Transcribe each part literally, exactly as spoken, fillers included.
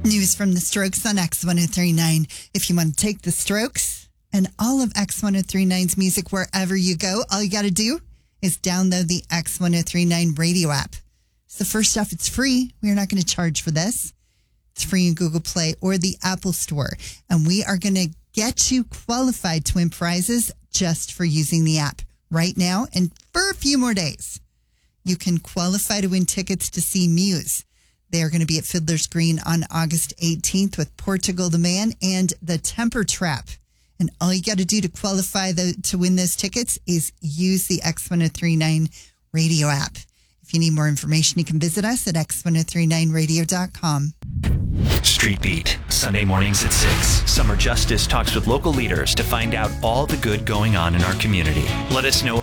News from the Strokes on X ten thirty-nine. If you want to take the Strokes and all of X ten thirty-nine's music wherever you go, all you got to do is download the X ten thirty-nine radio app. So first off, it's free. We are not going to charge for this. It's free in Google Play or the Apple Store. And we are going to get you qualified to win prizes just for using the app right now and for a few more days. You can qualify to win tickets to see Muse. They are going to be at Fiddler's Green on August eighteenth with Portugal the Man and the Temper Trap. And all you got to do to qualify the, to win those tickets is use the X ten thirty-nine radio app. If you need more information, you can visit us at x ten thirty-nine radio dot com. Street Beat, Sunday mornings at six. Summer Justice talks with local leaders to find out all the good going on in our community. Let us know.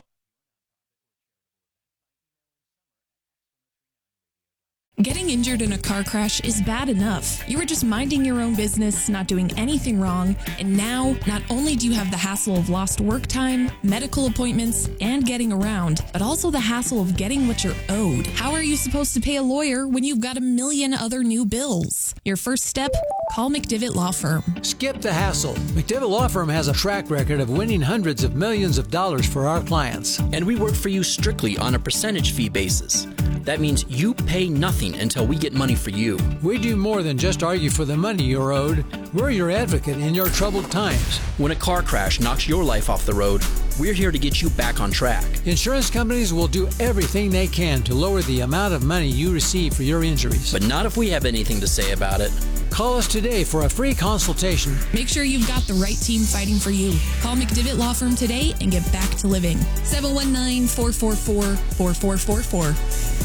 Getting injured in a car crash is bad enough. You were just minding your own business, not doing anything wrong, and now not only do you have the hassle of lost work time, medical appointments, and getting around, but also the hassle of getting what you're owed. How are you supposed to pay a lawyer when you've got a million other new bills? Your first step? Call McDivitt Law Firm. Skip the hassle. McDivitt Law Firm has a track record of winning hundreds of millions of dollars for our clients. And we work for you strictly on a percentage fee basis. That means you pay nothing until we get money for you. We do more than just argue for the money you're owed. We're your advocate in your troubled times. When a car crash knocks your life off the road, we're here to get you back on track. Insurance companies will do everything they can to lower the amount of money you receive for your injuries. But not if we have anything to say about it. Call us today for a free consultation. Make sure you've got the right team fighting for you. Call McDivitt Law Firm today and get back to living. seven one nine, four four four, four four four four.